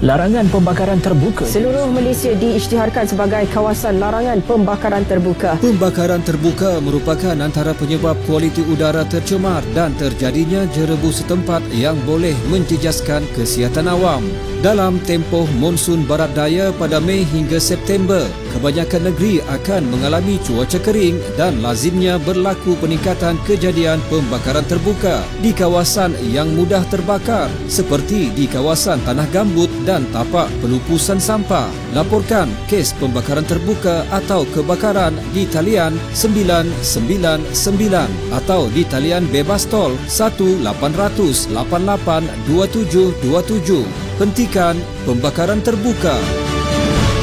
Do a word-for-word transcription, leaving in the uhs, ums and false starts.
Larangan pembakaran terbuka. Seluruh Malaysia diisytiharkan sebagai kawasan larangan pembakaran terbuka. Pembakaran terbuka merupakan antara penyebab kualiti udara tercemar dan terjadinya jerebu setempat yang boleh menjejaskan kesihatan awam. Dalam tempoh monsun barat daya pada Mei hingga September, kebanyakan negeri akan mengalami cuaca kering dan lazimnya berlaku peningkatan kejadian pembakaran terbuka di kawasan yang mudah terbakar seperti di kawasan tanah gambut dan tapak pelupusan sampah. Laporkan kes pembakaran terbuka atau kebakaran di talian sembilan sembilan sembilan atau di talian bebas tol satu lapan kosong lapan lapan dua tujuh dua tujuh. Hentikan pembakaran terbuka.